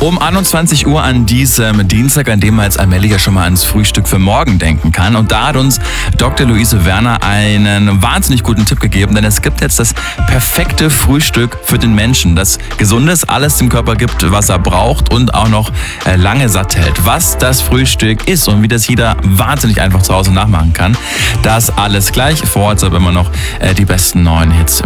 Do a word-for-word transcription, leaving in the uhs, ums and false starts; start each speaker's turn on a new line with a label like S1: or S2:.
S1: Um einundzwanzig Uhr an diesem Dienstag, an dem man jetzt allmählich ja schon mal ans Frühstück für morgen denken kann. Und da hat uns Doktor Luise Werner einen wahnsinnig guten Tipp gegeben, denn es gibt jetzt das perfekte Frühstück für den Menschen, das Gesundes, alles dem Körper gibt, was er braucht und auch noch lange satt hält. Was das Frühstück ist und wie das jeder wahnsinnig einfach zu Hause nachmachen kann, das alles gleich. Vor Ort aber immer noch die besten neuen Hits.